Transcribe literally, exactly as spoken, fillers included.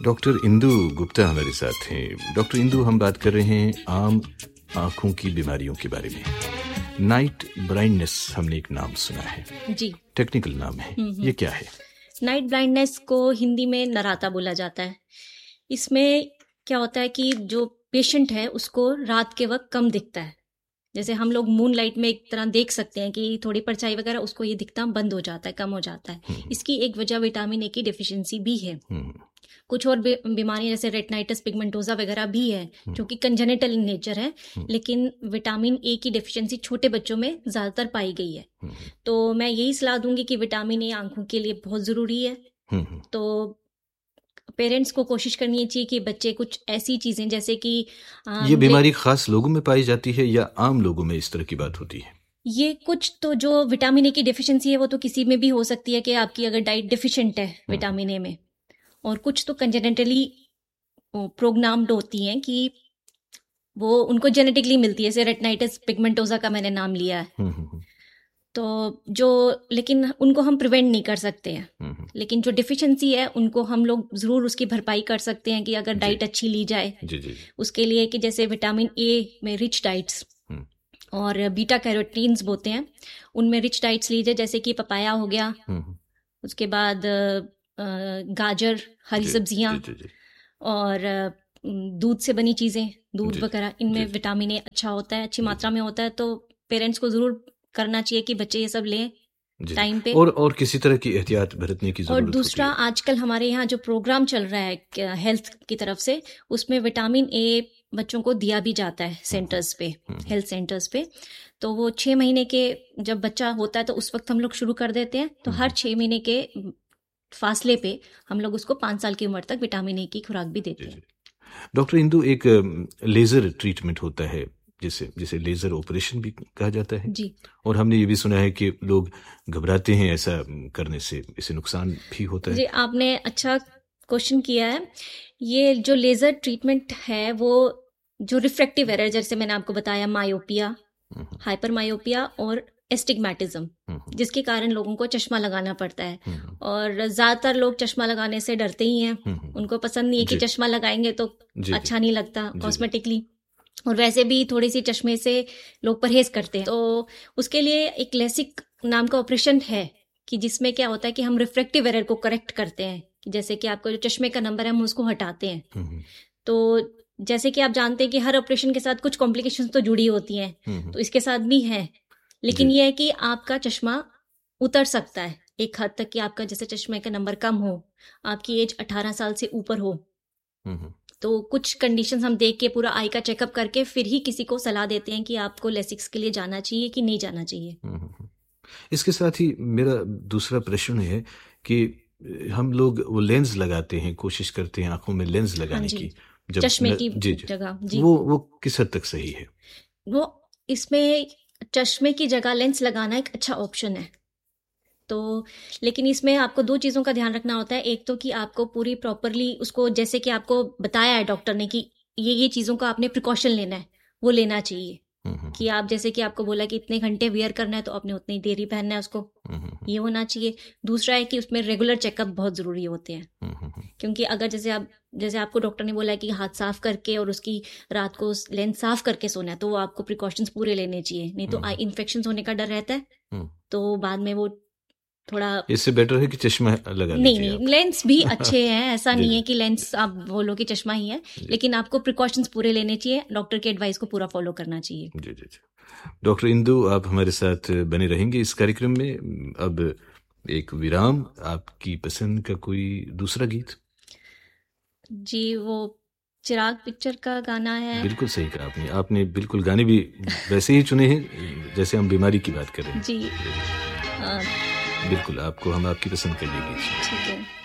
Doctor Indu Gupta हमारे साथ हैं। डॉक्टर इंदु, हम बात कर रहे हैं आम आँखों की बीमारियों के बारे में। नाइट ब्लाइंडनेस हमने एक नाम सुना है जी, टेक्निकल नाम है, ये क्या है? नाइट ब्लाइंडनेस को हिंदी में नराता बोला जाता है। इसमें क्या होता है कि जो पेशेंट है उसको रात के वक्त कम दिखता है। जैसे हम लोग मून लाइट में एक तरह देख सकते हैं कि थोड़ी परछाई वगैरह, उसको ये दिखता बंद हो जाता है, कम हो जाता है। इसकी एक वजह विटामिन ए की डेफिशिएंसी भी है। कुछ और बीमारियां जैसे रेटिनाइटिस पिगमेंटोजा वगैरह भी है जो कि कंजेनिटल इन नेचर है, लेकिन विटामिन ए की डेफिशिएंसी छोटे बच्चों में ज्यादातर पाई गई है। तो मैं यही सलाह दूंगी कि विटामिन ए आंखों के लिए बहुत जरूरी है। तो पेरेंट्स को कोशिश करनी चाहिए कि बच्चे कुछ ऐसी चीजें जैसे कि ये बीमारी खास लोगों में पाई जाती है या आम लोगों में इस तरह की बात होती है? ये कुछ तो जो विटामिन ए की डेफिशिएंसी है वो तो किसी में भी हो सकती है कि आपकी अगर डाइट डिफिशिएंट है विटामिन ए में, और कुछ तो कंजेनेटली प्रोग्राम्ड होती हैं कि वो उनको जेनेटिकली मिलती है। जैसे रेटिनाइटिस पिगमेंटोजा का मैंने नाम लिया है, तो जो लेकिन उनको हम प्रिवेंट नहीं कर सकते हैं, लेकिन जो डिफिशिएंसी है उनको हम लोग जरूर उसकी भरपाई कर सकते हैं कि अगर डाइट अच्छी ली जाए। जी, जी। उसके लिए कि जैसे विटामिन ए में रिच डाइट्स और बीटा कैरोटीन्स बोलते हैं, उनमें रिच डाइट्स लीजिए, जैसे कि पपाया हो गया, उसके बाद गाजर, हरी सब्जियां और दूध से बनी चीजें, दूध वगैरह, इनमें विटामिन ए अच्छा होता है, अच्छी मात्रा में होता है। तो पेरेंट्स को जरूर करना चाहिए कि बच्चे ये सब लें टाइम पे, और और किसी तरह की एहतियात बरतने की जरूरत और दूसरा होती है। आजकल हमारे यहाँ जो प्रोग्राम चल रहा है हेल्थ की तरफ से, उसमें विटामिन ए बच्चों को दिया भी जाता है सेंटर्स पे, हेल्थ सेंटर्स पे। तो वो छह महीने के जब बच्चा होता है तो उस वक्त हम लोग शुरू कर देते हैं। तो हर छह महीने के फासले पे हम लोग उसको पांच साल की उम्र तक विटामिन ए की खुराक भी देते हैं। डॉक्टर इंदु, एक लेजर ट्रीटमेंट होता है जिसे जिसे लेजर ऑपरेशन भी कहा जाता है जी, और हमने ये भी सुना है कि लोग घबराते हैं ऐसा करने से, इससे नुकसान भी होता है। जी, आपने अच्छा क्वेश्चन किया है। ये जो लेजर ट्रीटमेंट है वो जो रिफ्रैक्टिव एरर, जैसे मैंने आपको बताया, मायोपिया, हाइपर मायोपिया और एस्टिग्मेटिज्म, जिसके कारण लोगों को चश्मा लगाना पड़ता है। और ज्यादातर लोग चश्मा लगाने से डरते ही हैं, उनको पसंद नहीं है कि चश्मा लगाएंगे तो अच्छा नहीं लगता कॉस्मेटिकली, और वैसे भी थोड़ी सी चश्मे से लोग परहेज करते हैं। तो उसके लिए एक लेसिक नाम का ऑपरेशन है कि जिसमें क्या होता है कि हम रिफ्रैक्टिव एरर को करेक्ट करते हैं, जैसे कि आपको जो चश्मे का नंबर है हम उसको हटाते हैं। तो जैसे कि आप जानते हैं कि हर ऑपरेशन के साथ कुछ कॉम्प्लिकेशंस तो जुड़ी होती हैं, तो इसके साथ भी है, लेकिन यह है कि आपका चश्मा उतर सकता है एक हद तक, कि आपका जैसे चश्मे का नंबर कम हो, आपकी एज अठारह साल से ऊपर हो, तो कुछ कंडीशंस हम देख के पूरा आई का चेकअप करके फिर ही किसी को सलाह देते हैं कि आपको लेसिक्स के लिए जाना चाहिए कि नहीं जाना चाहिए। इसके साथ ही मेरा दूसरा प्रश्न है कि हम लोग वो लेंस लगाते हैं, कोशिश करते हैं आंखों में लेंस लगाने की, जब चश्मे की जगह, जी, वो वो किस हद तक सही है? वो इसमें चश्मे की जगह लेंस लगाना एक अच्छा ऑप्शन है। तो लेकिन इसमें आपको दो चीज़ों का ध्यान रखना होता है। एक तो कि आपको पूरी प्रॉपरली उसको, जैसे कि आपको बताया है डॉक्टर ने कि ये ये चीज़ों का आपने प्रिकॉशन लेना है, वो लेना चाहिए। कि आप जैसे कि आपको बोला कि इतने घंटे वियर करना है तो आपने उतनी देर ही पहनना है उसको, ये होना चाहिए। दूसरा है कि उसमें रेगुलर चेकअप बहुत ज़रूरी होते हैं, क्योंकि अगर जैसे आप जैसे आपको डॉक्टर ने बोला कि हाथ साफ करके और उसकी रात को लेंस साफ करके सोना है, तो वो आपको प्रिकॉशंस पूरे लेने चाहिए, नहीं तो आई इन्फेक्शन होने का डर रहता है, तो बाद में वो थोड़ा, इससे बेटर है कि चश्मा लगा नहीं नहीं लेंस भी अच्छे हैं, ऐसा नहीं है कि लेंस आप बोलो कि चश्मा ही है, लेकिन आपको प्रिकॉशंस पूरे लेने चाहिए, डॉक्टर के एडवाइस को पूरा फॉलो करना चाहिए। जी जी जी। डॉक्टर इंदु, आप हमारे साथ बने रहेंगे इस कार्यक्रम में। अब एक विराम, आपकी पसंद का कोई दूसरा गीत? जी, वो चिराग पिक्चर का गाना है। बिल्कुल सही कहा आपने आपने बिल्कुल गाने भी वैसे ही चुने हैं जैसे हम बीमारी की बात कर रहे हैं। जी, बिल्कुल, आपको हम आपकी पसंद कर लेंगे। ठीक है।